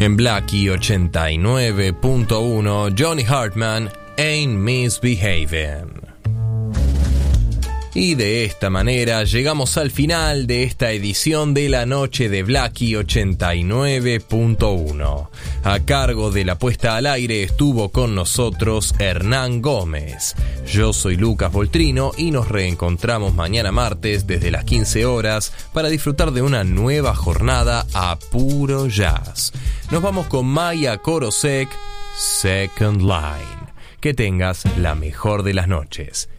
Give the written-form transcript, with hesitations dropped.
En Blackie 89.1, Johnny Hartman, Ain't Misbehavin'. Y de esta manera llegamos al final de esta edición de la noche de Blackie 89.1. A cargo de la puesta al aire estuvo con nosotros Hernán Gómez. Yo soy Lucas Voltrino y nos reencontramos mañana martes desde las 15 horas para disfrutar de una nueva jornada a puro jazz. Nos vamos con Maya Korosek, Second Line. Que tengas la mejor de las noches.